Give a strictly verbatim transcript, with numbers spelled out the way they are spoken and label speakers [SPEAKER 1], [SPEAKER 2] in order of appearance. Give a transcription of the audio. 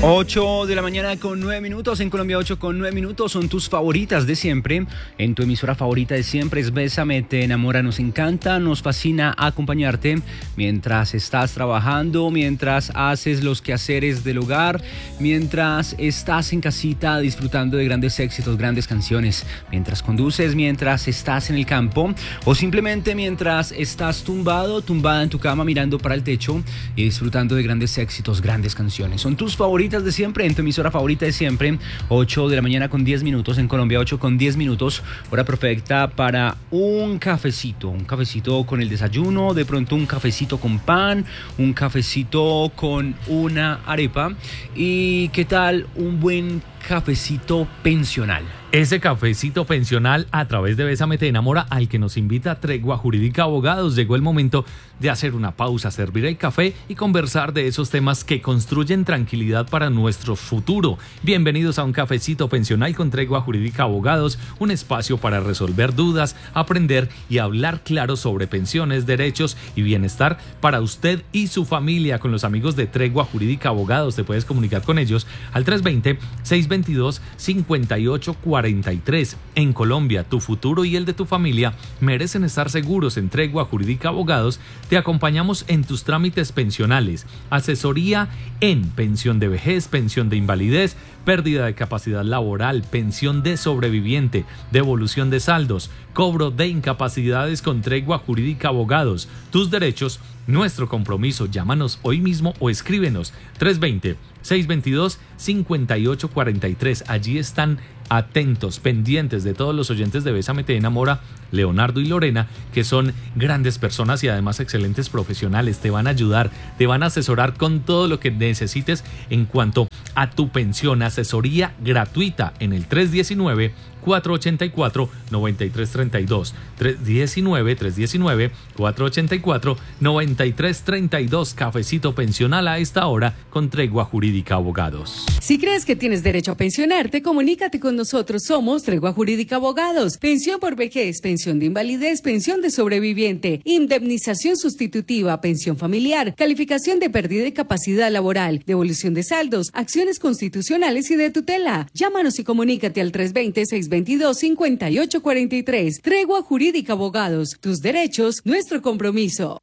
[SPEAKER 1] ocho de la mañana con nueve minutos, en Colombia ocho con nueve minutos, son tus favoritas de siempre, en tu emisora favorita de siempre es Bésame, te enamora, nos encanta, nos fascina acompañarte mientras estás trabajando, mientras haces los quehaceres del hogar, mientras estás en casita disfrutando de grandes éxitos, grandes canciones, mientras conduces, mientras estás en el campo o simplemente mientras estás tumbado, tumbada en tu cama mirando para el techo y disfrutando de grandes éxitos, grandes canciones. Son tus favoritas de siempre, en tu emisora favorita de siempre, ocho de la mañana con diez minutos, en Colombia ocho con diez minutos, hora perfecta para un cafecito, un cafecito con el desayuno, de pronto un cafecito con pan, un cafecito con una arepa y ¿qué tal un buen cafecito pensional?
[SPEAKER 2] Ese cafecito pensional a través de Bésame te enamora al que nos invita Tregua Jurídica Abogados. Llegó el momento de hacer una pausa, servir el café y conversar de esos temas que construyen tranquilidad para nuestro futuro. Bienvenidos a un cafecito pensional con Tregua Jurídica Abogados, un espacio para resolver dudas, aprender y hablar claro sobre pensiones, derechos y bienestar para usted y su familia. Con los amigos de Tregua Jurídica Abogados te puedes comunicar con ellos al tres dos cero, seis dos dos, cinco ocho cuatro tres. En Colombia, tu futuro y el de tu familia merecen estar seguros. En Tregua Jurídica Abogados te acompañamos en tus trámites pensionales, asesoría en pensión de vejez, pensión de invalidez, pérdida de capacidad laboral, pensión de sobreviviente, devolución de saldos, cobro de incapacidades. Con Tregua Jurídica Abogados, tus derechos, nuestro compromiso. Llámanos hoy mismo o escríbenos tres dos cero, seis dos dos, cinco ocho cuatro tres. Allí están atentos, pendientes de todos los oyentes de Bésame te enamora, Leonardo y Lorena, que son grandes personas y además excelentes profesionales. Te van a ayudar, te van a asesorar con todo lo que necesites en cuanto a tu pensión. Asesoría gratuita en el tres uno nueve, cuatro ocho cuatro, nueve tres tres dos. tres uno nueve, tres uno nueve, cuatro ocho cuatro, nueve tres tres dos. Cafecito pensional a esta hora con Tregua Jurídica Abogados.
[SPEAKER 3] Si crees que tienes derecho a pensionarte, comunícate con nosotros. Somos Tregua Jurídica Abogados. Pensión por vejez, pensión de invalidez, pensión de sobreviviente, indemnización sustitutiva, pensión familiar, calificación de pérdida de capacidad laboral, devolución de saldos, acciones constitucionales y de tutela. Llámanos y comunícate al tres dos cero, seis dos dos, cinco ocho cuatro tres. Tregua Jurídica Abogados. Tus derechos, nuestro compromiso.